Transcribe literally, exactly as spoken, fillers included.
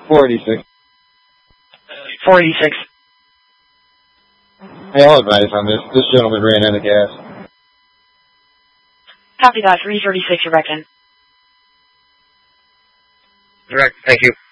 four eighty-six. four eighty-six. Hey, I'll advise on this. This gentleman ran out of gas. Copy that. three thirty-six, you're back in. Direct, thank you.